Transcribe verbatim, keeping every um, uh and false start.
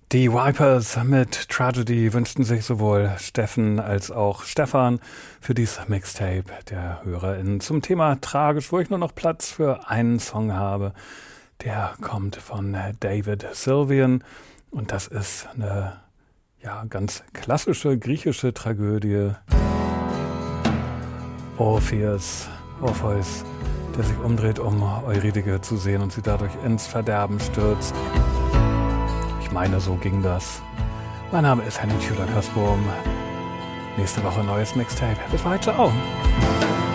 Die Vipers mit Tragedy wünschten sich sowohl Steffen als auch Stefan für dieses Mixtape der HörerInnen zum Thema tragisch, wo ich nur noch Platz für einen Song habe. Der kommt von David Sylvian und das ist eine ja, ganz klassische griechische Tragödie. Orpheus, Orpheus, der sich umdreht, um Eurydike zu sehen und sie dadurch ins Verderben stürzt. Ich meine, so ging das. Mein Name ist Henning Schüler-Kasperm. Nächste Woche neues Mixtape. Bis bald, ciao.